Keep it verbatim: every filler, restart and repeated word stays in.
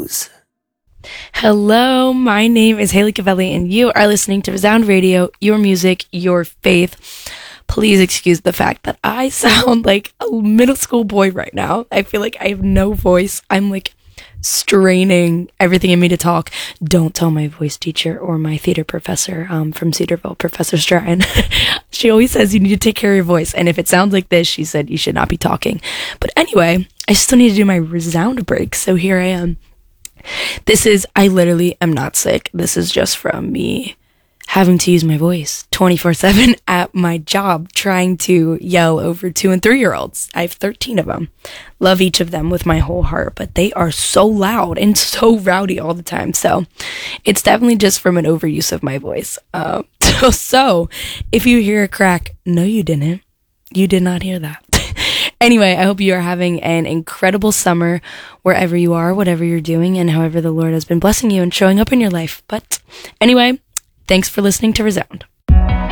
News. Hello, my name is Haley Cavelli, and you are listening to Resound Radio, your music, your faith. Please excuse the fact that I sound like a middle school boy right now. I feel like I have no voice. I'm like straining everything in me to talk. Don't tell my voice teacher or my theater professor um, from Cedarville, Professor Stratton. She always says you need to take care of your voice. And if it sounds like this, she said you should not be talking. But anyway, I still need to do my resound break. So here I am. This is, I literally am not sick. This is just from me having to use my voice twenty-four seven at my job, trying to yell over two and three year olds. I have thirteen of them. Love each of them with my whole heart, but they are so loud and so rowdy all the time. So it's definitely just from an overuse of my voice. Uh, so, so if you hear a crack, no, you didn't. You did not hear that. Anyway, I hope you are having an incredible summer wherever you are, whatever you're doing, and however the Lord has been blessing you and showing up in your life. But anyway, thanks for listening to Resound.